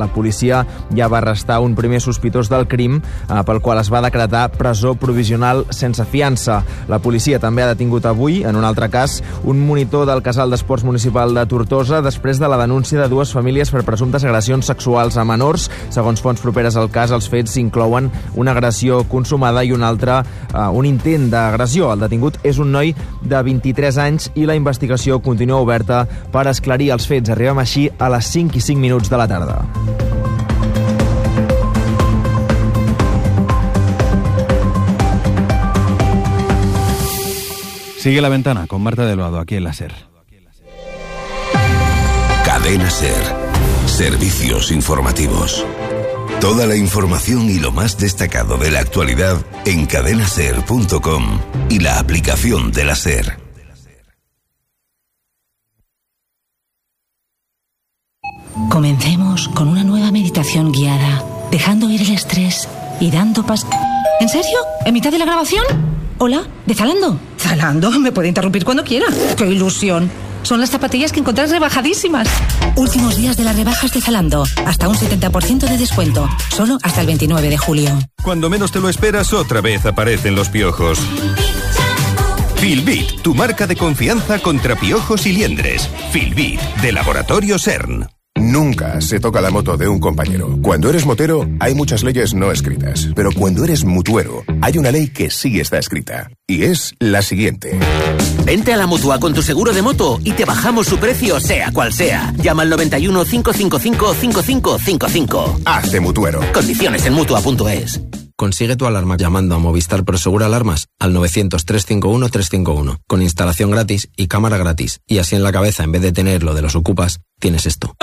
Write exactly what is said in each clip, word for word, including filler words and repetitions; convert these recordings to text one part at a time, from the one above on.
La policia ja va arrestar un primer sospitós del crim, eh, pel qual es va decretar presó provisional sense fiança. La policia també ha detingut avui, en un altre cas, un monitor del casal d'esports municipal de Tortosa després de la denúncia de dues famílies per presumptes agressions sexuals a menors. Segons fonts properes al cas, els fets inclouen una agressió consumada i un altre, eh, un intent d'agressió. El detingut és un noi de vint-i-tres anys i la investigació continua oberta per esclarir els fets. Arribem així a les cinc i cinc minuts de la tarda. Sigue La Ventana con Marta del Vado, aquí en la SER. Cadena SER. Servicios informativos. Toda la información y lo más destacado de la actualidad en cadena ser punto com y la aplicación de la SER. Comencemos con una nueva meditación guiada, dejando ir el estrés y dando pas... ¿En serio? ¿En mitad de la grabación? Hola, ¿de Zalando? Zalando, me puede interrumpir cuando quiera. ¡Qué ilusión! Son las zapatillas que encontrás rebajadísimas. Últimos días de las rebajas de Zalando. Hasta un setenta por ciento de descuento. Solo hasta el veintinueve de julio. Cuando menos te lo esperas, otra vez aparecen los piojos. Filbit, tu marca de confianza contra piojos y liendres. Filbit, de Laboratorio CERN. Nunca se toca la moto de un compañero. Cuando eres motero, hay muchas leyes no escritas. Pero cuando eres mutuero, hay una ley que sí está escrita. Y es la siguiente. Vente a la Mutua con tu seguro de moto y te bajamos su precio, sea cual sea. Llama al noventa y uno, cinco cinco cinco, cinco cinco cinco cinco. Hazte mutuero. Condiciones en mutua punto es. Consigue tu alarma llamando a Movistar Prosegura Alarmas al novecientos, trescientos cincuenta y uno, trescientos cincuenta y uno, con instalación gratis y cámara gratis. Y así en la cabeza, en vez de tener lo de los ocupas, tienes esto.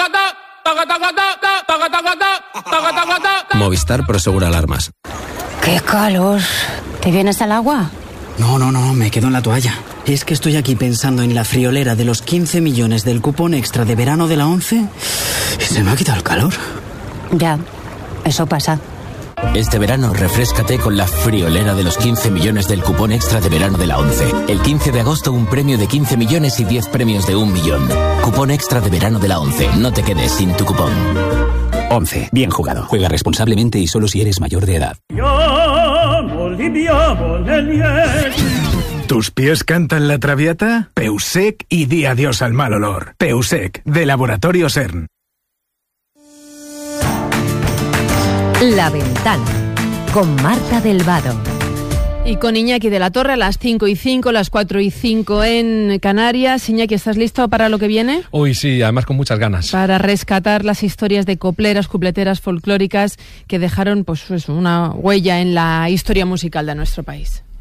Movistar Prosegura Alarmas. ¡Qué calor! ¿Te vienes al agua? No, no, no, me quedo en la toalla. Es que estoy aquí pensando en la friolera de los quince millones del cupón extra de verano de la ONCE y se me ha quitado el calor. Ya, eso pasa. Este verano refréscate con la friolera de los quince millones del cupón extra de verano de la ONCE. El quince de agosto un premio de quince millones y diez premios de un millón. Cupón extra de verano de la ONCE. No te quedes sin tu cupón. ONCE. Bien jugado. Juega responsablemente y solo si eres mayor de edad. ¿Tus pies cantan la traviata? Peusec y di adiós al mal olor. Peusec, de Laboratorio CERN. La Ventana, con Marta del Vado. Y con Iñaki de la Torre a las cinco y cinco, las cuatro y cinco en Canarias. Iñaki, ¿estás listo para lo que viene? Uy, sí, además con muchas ganas. Para rescatar las historias de copleras, cupleteras folclóricas que dejaron pues, una huella en la historia musical de nuestro país.